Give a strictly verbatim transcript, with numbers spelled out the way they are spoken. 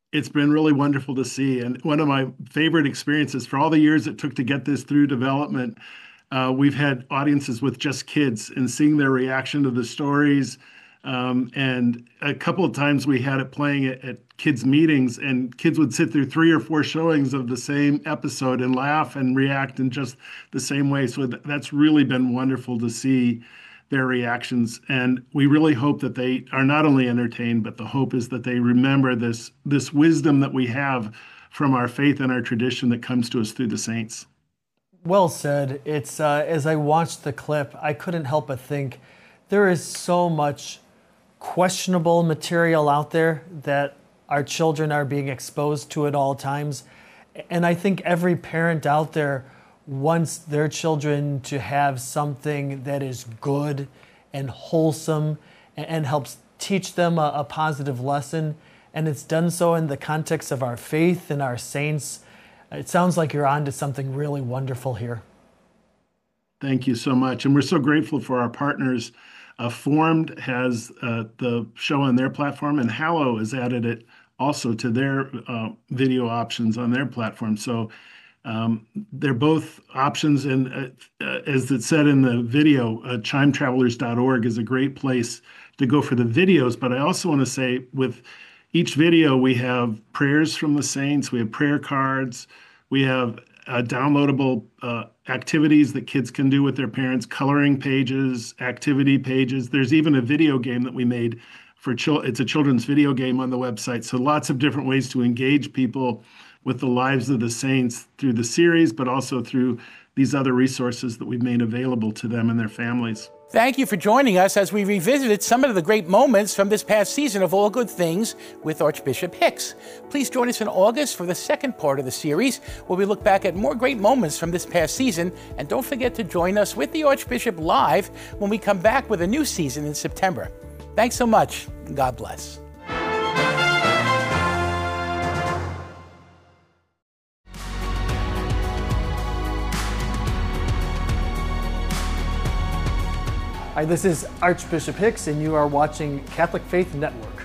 It's been really wonderful to see. And one of my favorite experiences for all the years it took to get this through development, uh, we've had audiences with just kids and seeing their reaction to the stories. Um, and a couple of times we had it playing at, at kids' meetings, and kids would sit through three or four showings of the same episode and laugh and react in just the same way. So th- that's really been wonderful to see their reactions. And we really hope that they are not only entertained, but the hope is that they remember this this wisdom that we have from our faith and our tradition that comes to us through the saints. Well said. It's uh, as I watched the clip, I couldn't help but think there is so much questionable material out there that our children are being exposed to at all times. And I think every parent out there wants their children to have something that is good and wholesome and helps teach them a, a positive lesson. And it's done so in the context of our faith and our saints. It sounds like you're on to something really wonderful here. Thank you so much. And we're so grateful for our partners. Uh, Formed has uh, the show on their platform, and Hallow has added it also to their uh, video options on their platform. So um, they're both options. And uh, uh, as it said in the video, uh, chime travelers dot org is a great place to go for the videos. But I also want to say with each video, we have prayers from the saints, we have prayer cards, we have uh, downloadable uh, activities that kids can do with their parents, coloring pages, activity pages. There's even a video game that we made for children. It's a children's video game on the website. So lots of different ways to engage people with the lives of the saints through the series, but also through these other resources that we've made available to them and their families. Thank you for joining us as we revisited some of the great moments from this past season of All Good Things with Archbishop Hicks. Please join us in August for the second part of the series, where we look back at more great moments from this past season. And don't forget to join us with the Archbishop live when we come back with a new season in September. Thanks so much, and God bless. Hi, this is Archbishop Hicks, and you are watching Catholic Faith Network.